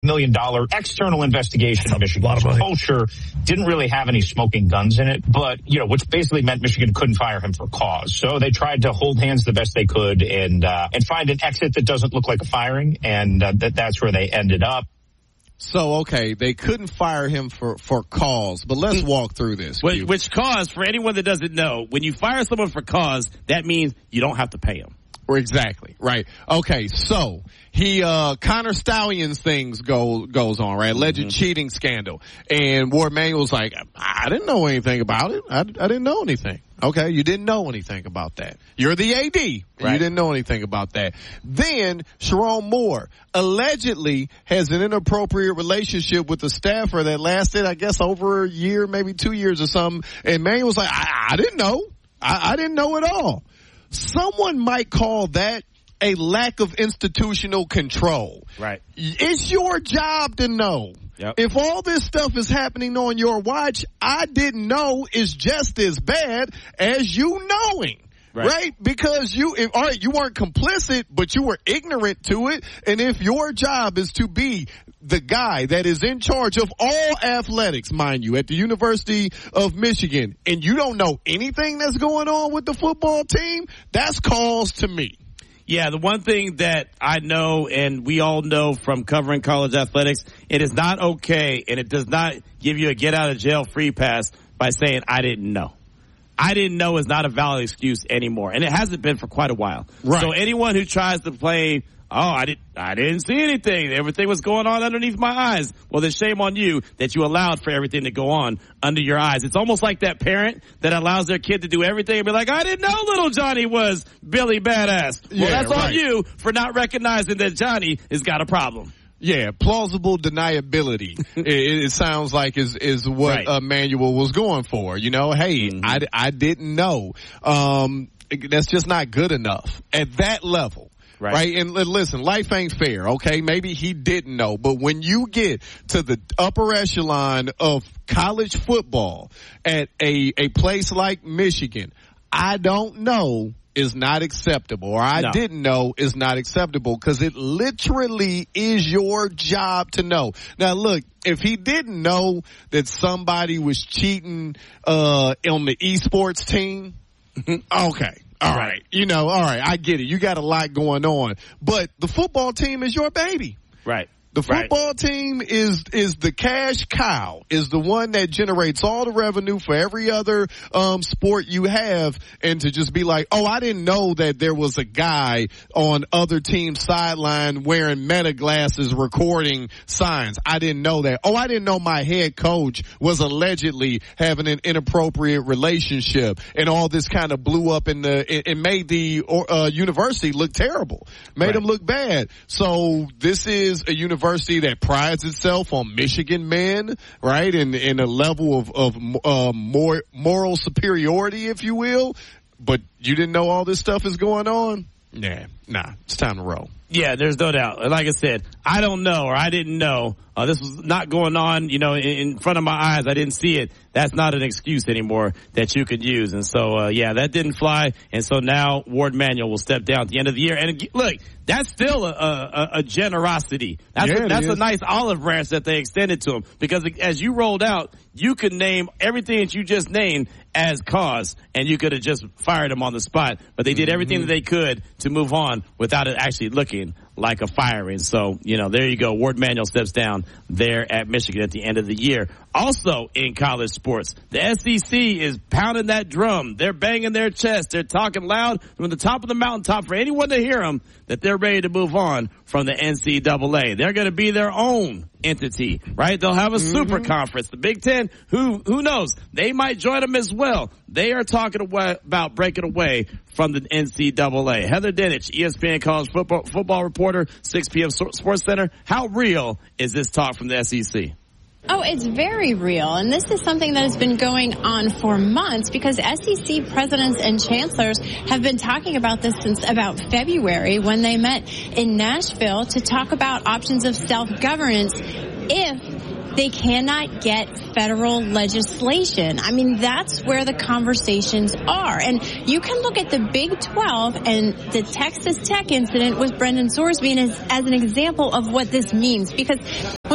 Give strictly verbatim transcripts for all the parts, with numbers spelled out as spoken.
million dollars external investigation of Michigan's culture. Didn't really have any smoking guns in it, but, you know, which basically meant Michigan couldn't fire him for cause. So they tried to hold hands the best they could and uh, and find an exit that doesn't look like a firing, and uh, that that's where they ended up. So, okay, they couldn't fire him for, for cause, but let's walk through this. Which, which cause, for anyone that doesn't know, when you fire someone for cause, that means you don't have to pay him. Exactly, right. Okay, so he, uh, Connor Stalions things go, goes on, right? Alleged mm-hmm. cheating scandal. And Ward Manuel's like, I didn't know anything about it. I, I didn't know anything. Okay, you didn't know anything about that. You're the A D. Right. You didn't know anything about that. Then Sharon Moore allegedly has an inappropriate relationship with a staffer that lasted, I guess, over a year, maybe two years or something. And Manuel's like, I, I didn't know. I, I didn't know at all. Someone might call that a lack of institutional control. Right. It's your job to know. Yep. If all this stuff is happening on your watch, I didn't know is just as bad as you knowing. Right. right? Because you, if, all right, you weren't complicit, but you were ignorant to it. And if your job is to be the guy that is in charge of all athletics, mind you, at the University of Michigan, and you don't know anything that's going on with the football team, that's cause to me. Yeah, the one thing that I know and we all know from covering college athletics, it is not okay and it does not give you a get out of jail free pass by saying, I didn't know. I didn't know is not a valid excuse anymore. And it hasn't been for quite a while. Right. So anyone who tries to play, oh, I didn't, I didn't see anything. Everything was going on underneath my eyes. Well, then shame on you that you allowed for everything to go on under your eyes. It's almost like that parent that allows their kid to do everything and be like, I didn't know little Johnny was Billy Badass. Well, yeah, that's right. On you for not recognizing that Johnny has got a problem. Yeah, plausible deniability. it, it sounds like is is what right. uh, Manuel was going for. You know, hey, mm-hmm. I, I didn't know. Um, that's just not good enough at that level. Right. right. And listen, life ain't fair. Okay. Maybe he didn't know, but when you get to the upper echelon of college football at a, a place like Michigan, I don't know is not acceptable, or I no. didn't know is not acceptable, because it literally is your job to know. Now, look, if he didn't know that somebody was cheating uh on the esports team, okay. All right. right. You know, all right, I get it. You got a lot going on. But the football team is your baby. Right. The football right. team is is the cash cow, is the one that generates all the revenue for every other um sport you have, and to just be like, oh, I didn't know that there was a guy on other team's sideline wearing meta glasses recording signs. I didn't know that. Oh, I didn't know my head coach was allegedly having an inappropriate relationship, and all this kind of blew up in the, it, it made the uh, university look terrible, made right. them look bad. So this is a university that prides itself on Michigan men, right, and in a level of of uh, more moral superiority, if you will. But you didn't know all this stuff is going on? Nah, nah, it's time to roll. Yeah, there's no doubt. Like I said, I don't know, or I didn't know. Uh, this was not going on, you know, in, in front of my eyes. I didn't see it. That's not an excuse anymore that you could use. And so, uh, yeah, that didn't fly. And so now Ward Manuel will step down at the end of the year. And look, that's still a, a, a generosity. That's, yeah, a, that's a nice olive branch that they extended to him. Because as you rolled out, you could name everything that you just named as cause, and you could have just fired him on the spot. But they did everything mm-hmm. that they could to move on without it actually looking like a firing. So, you know, there you go. Ward Manuel steps down there at Michigan at the end of the year. Also in college sports, the S E C is pounding that drum. They're banging their chest. They're talking loud from the top of the mountaintop for anyone to hear them that they're ready to move on from the N C double A. They're going to be their own entity, right? They'll have a mm-hmm. super conference. The Big Ten, who who knows? They might join them as well. They are talking about breaking away from the N C double A. Heather Dinich, E S P N college football, football reporter, six p.m. Sports Center. How real is this talk from the S E C? Oh, it's very real. And this is something that has been going on for months, because S E C presidents and chancellors have been talking about this since about February, when they met in Nashville to talk about options of self-governance if they cannot get federal legislation. I mean, that's where the conversations are. And you can look at the Big twelve and the Texas Tech incident with Brendan Sorsby as, as an example of what this means, because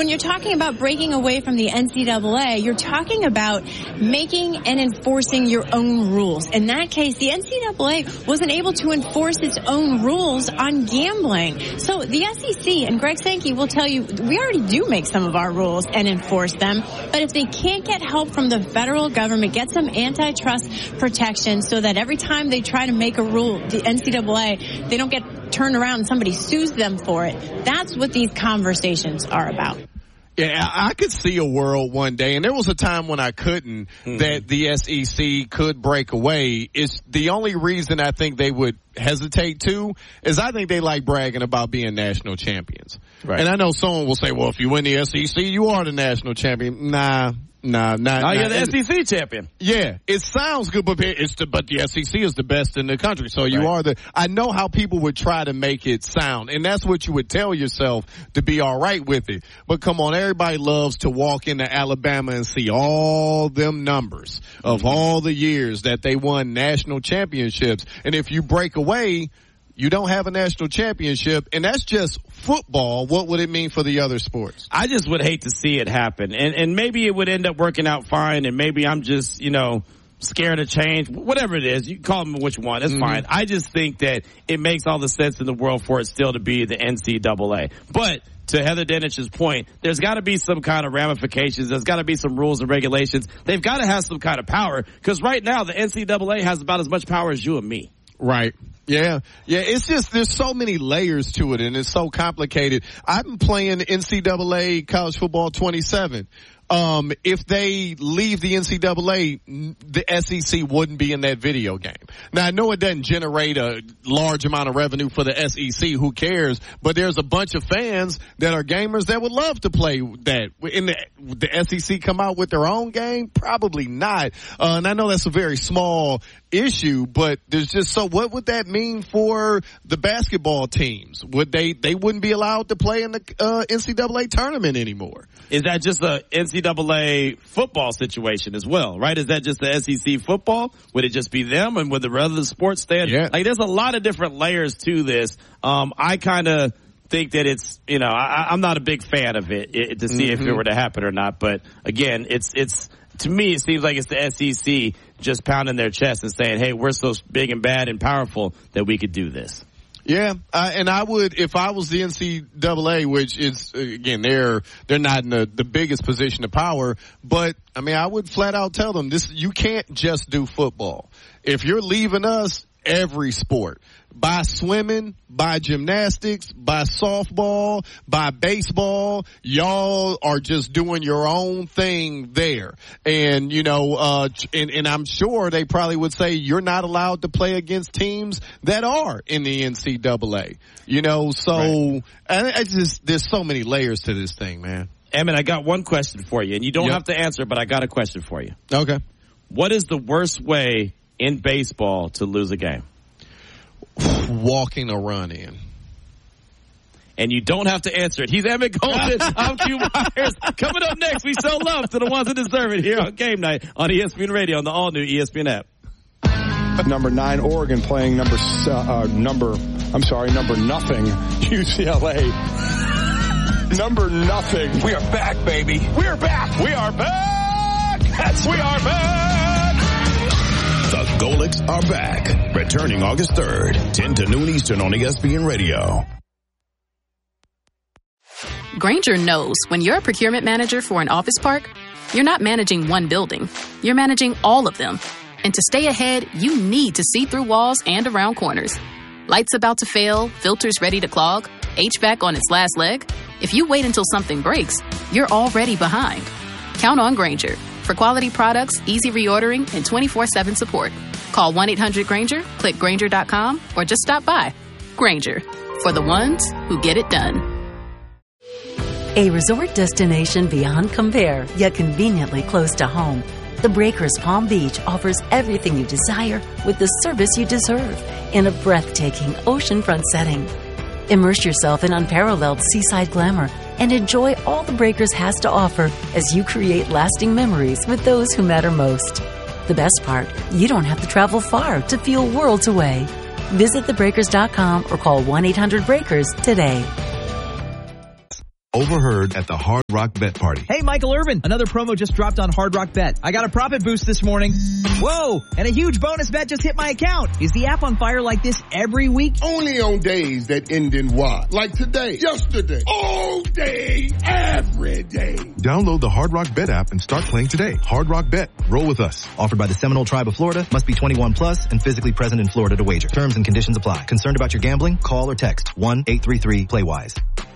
when you're talking about breaking away from the N C double A, you're talking about making and enforcing your own rules. In that case, the N C double A wasn't able to enforce its own rules on gambling. So the S E C, and Greg Sankey will tell you, we already do make some of our rules and enforce them. But if they can't get help from the federal government, get some antitrust protection so that every time they try to make a rule, the N C double A, they don't get turned around and somebody sues them for it. That's what these conversations are about. Yeah, I could see a world one day, and there was a time when I couldn't, mm-hmm. that the S E C could break away. It's the only reason I think they would hesitate to is I think they like bragging about being national champions. Right. And I know someone will say, well, if you win the S E C, you are the national champion. Nah. Nah, nah, oh, nah. you're the S E C champion. Yeah, it sounds good, but it's the, but the S E C is the best in the country. So you right. are the, I know how people would try to make it sound, and that's what you would tell yourself to be all right with it. But come on, everybody loves to walk into Alabama and see all them numbers of mm-hmm. all the years that they won national championships. And if you break away, you don't have a national championship, and that's just football. What would it mean for the other sports? I just would hate to see it happen. And, and maybe it would end up working out fine, and maybe I'm just, you know, scared of change. Whatever it is, you can call them which one. It's mm-hmm. fine. I just think that it makes all the sense in the world for it still to be the N C double A. But to Heather Denich's point, there's got to be some kind of ramifications. There's got to be some rules and regulations. They've got to have some kind of power, because right now the N C double A has about as much power as you and me. Right. Yeah. Yeah. It's just, there's so many layers to it, and it's so complicated. I've been playing N C double A college football twenty-seven. Um, if they leave the N C double A, the S E C wouldn't be in that video game. Now, I know it doesn't generate a large amount of revenue for the S E C. Who cares? But there's a bunch of fans that are gamers that would love to play that. In the, the S E C come out with their own game? Probably not. Uh, and I know that's a very small issue, but there's just so, what would that mean for the basketball teams? Would they, they wouldn't be allowed to play in the, uh, N C double A tournament anymore? Is that just a N C double A football situation as well, right? Is that just the S E C football? Would it just be them, and would the rest of the sports stand? Yeah. Like, there's a lot of different layers to this. Um, I kind of think that it's, you know, I, I'm not a big fan of it, it to see mm-hmm. if it were to happen or not. But again, it's, it's, to me, it seems like it's the S E C just pounding their chest and saying, hey, we're so big and bad and powerful that we could do this. Yeah, uh, and I would, if I was the N C double A, which is, again, they're, they're not in the, the biggest position of power, but, I mean, I would flat out tell them this, you can't just do football. If you're leaving us, every sport, by swimming, by gymnastics, by softball, by baseball, y'all are just doing your own thing there. And, you know, uh, and, and I'm sure they probably would say you're not allowed to play against teams that are in the N C double A. You know, so, right. I, I just, there's so many layers to this thing, man. Emmett, I got one question for you, and you don't yep. have to answer, but I got a question for you. Okay. What is the worst way in baseball to lose a game? Walking a run in. And you don't have to answer it. He's Emmett Golden. I'm Q Myers. Coming up next, we show love to the ones that deserve it here on Game Night on E S P N Radio on the all-new E S P N app. Number nine, Oregon playing number, uh, number, I'm sorry, number nothing, U C L A. Number nothing. We are back, baby. We are back. We are back. That's we are back. The Golics are back. Returning August third, ten to noon Eastern on E S P N Radio. Grainger knows when you're a procurement manager for an office park, you're not managing one building. You're managing all of them. And to stay ahead, you need to see through walls and around corners. Lights about to fail, filters ready to clog, H V A C on its last leg. If you wait until something breaks, you're already behind. Count on Grainger. For quality products, easy reordering, and twenty-four seven support. Call one eight hundred Grainger, click Grainger dot com, or just stop by. Grainger, for the ones who get it done. A resort destination beyond compare, yet conveniently close to home. The Breakers Palm Beach offers everything you desire with the service you deserve in a breathtaking oceanfront setting. Immerse yourself in unparalleled seaside glamour and enjoy all the Breakers has to offer as you create lasting memories with those who matter most. The best part, you don't have to travel far to feel worlds away. Visit the breakers dot com or call one eight hundred breakers today. Overheard at the Hard Rock Bet Party. Hey, Michael Irvin. Another promo just dropped on Hard Rock Bet. I got a profit boost this morning. Whoa! And a huge bonus bet just hit my account. Is the app on fire like this every week? Only on days that end in Y. Like today, yesterday, all day, every day. Download the Hard Rock Bet app and start playing today. Hard Rock Bet. Roll with us. Offered by the Seminole Tribe of Florida. Must be twenty-one plus and physically present in Florida to wager. Terms and conditions apply. Concerned about your gambling? Call or text one eight three three play wise.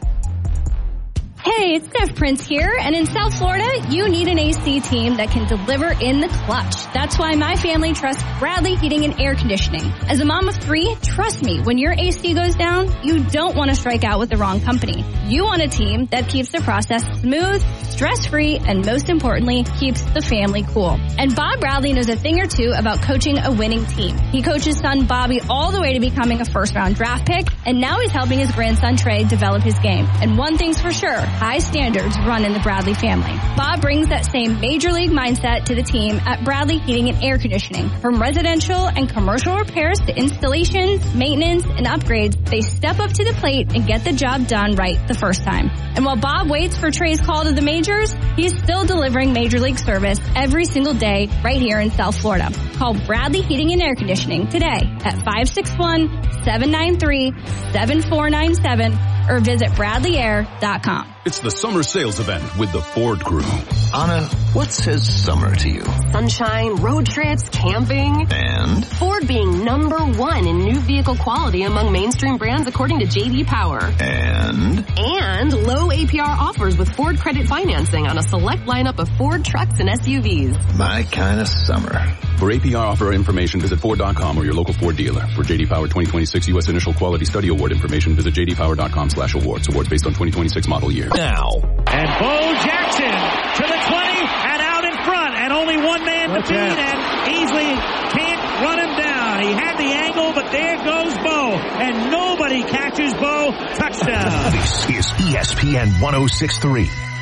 Hey, it's Steph Prince here, and in South Florida, you need an A C team that can deliver in the clutch. That's why my family trusts Bradley Heating and Air Conditioning. As a mom of three, trust me, when your A C goes down, you don't want to strike out with the wrong company. You want a team that keeps the process smooth, stress-free, and most importantly, keeps the family cool. And Bob Bradley knows a thing or two about coaching a winning team. He coached his son Bobby all the way to becoming a first-round draft pick, and now he's helping his grandson Trey develop his game. And one thing's for sure, high standards run in the Bradley family. Bob brings that same major league mindset to the team at Bradley Heating and Air Conditioning. From residential and commercial repairs to installations, maintenance, and upgrades, they step up to the plate and get the job done right the first time. And while Bob waits for Trey's call to the majors, he's still delivering major league service every single day right here in South Florida. Call Bradley Heating and Air Conditioning today at five six one, seven nine three, seven four nine seven or visit bradley air dot com. It's the summer sales event with the Ford Crew. Anna, what says summer to you? Sunshine, road trips, camping. And? Ford being number one in new vehicle quality among mainstream brands according to J D Power. And? And low A P R offers with Ford credit financing on a select lineup of Ford trucks and S U Vs. My kind of summer. For A P R offer information, visit Ford dot com or your local Ford dealer. For J D Power twenty twenty-six U S Initial Quality Study Award information, visit J D Power dot com slash awards. Awards based on twenty twenty-six model year. Now. And Bo Jackson to the twenty and out in front, and only one man to beat, and easily can't run him down. He had the angle, but there goes Bo, and nobody catches Bo. Touchdown. This is E S P N one oh six point three.